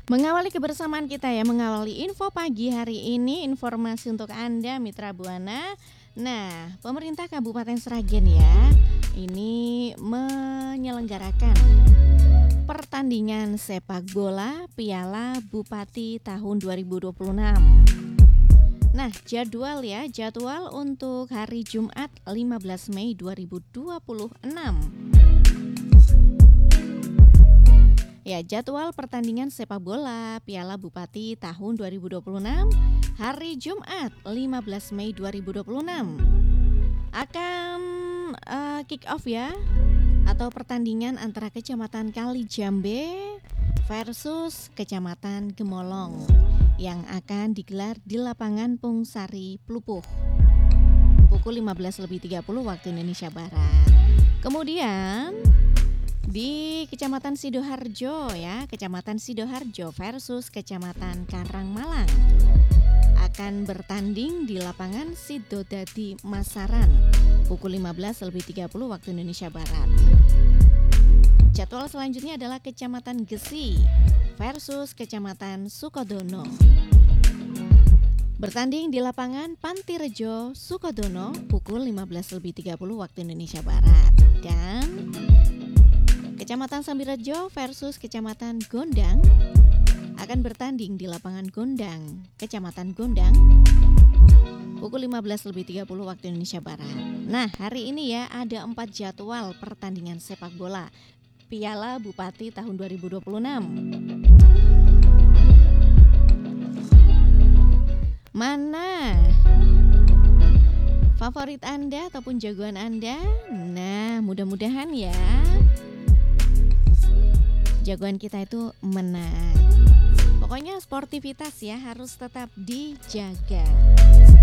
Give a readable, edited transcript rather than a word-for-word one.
Mengawali kebersamaan kita ya, mengawali info pagi hari ini, informasi untuk Anda Mitra Buana. Nah, pemerintah Kabupaten Sragen ya, ini menyelenggarakan pertandingan sepak bola Piala Bupati tahun 2026. Nah, jadwal untuk hari Jumat 15 Mei 2026. Ya, jadwal pertandingan sepak bola Piala Bupati tahun 2026 hari Jumat 15 Mei 2026 akan kick off ya, atau pertandingan antara Kecamatan Kalijambe versus Kecamatan Gemolong yang akan digelar di lapangan Pungsari Plupuh pukul 15.30 waktu Indonesia Barat. Kemudian di Kecamatan Sidoharjo ya, Kecamatan Sidoharjo versus Kecamatan Karangmalang akan bertanding di lapangan Sidodadi Masaran pukul 15.30 waktu Indonesia Barat. Jadwal selanjutnya adalah Kecamatan Gesi versus Kecamatan Sukodono, bertanding di lapangan Pantirejo Sukodono pukul 15.30 waktu Indonesia Barat. Dan Kecamatan Sambirejo versus Kecamatan Gondang akan bertanding di lapangan Gondang, Kecamatan Gondang pukul 15.30 waktu Indonesia Barat. Nah, hari ini ya ada 4 jadwal pertandingan sepak bola Piala Bupati tahun 2026. Mana favorit Anda ataupun jagoan Anda? Nah, mudah-mudahan ya jagoan kita itu menang. Pokoknya sportivitas ya harus tetap dijaga.